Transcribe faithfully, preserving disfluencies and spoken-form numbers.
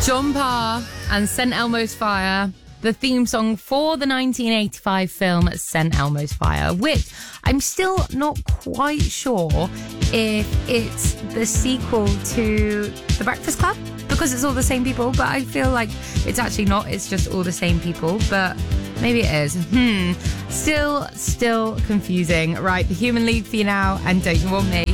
John Parr and Saint Elmo's Fire, the theme song for the nineteen eighty-five film Saint Elmo's Fire, which I'm still not quite sure if it's the sequel to The Breakfast Club, because it's all the same people, but I feel like it's actually not. It's just all the same people, but maybe it is. Hmm. Still, still confusing. Right, The Human League for you now, and Don't You Want Me?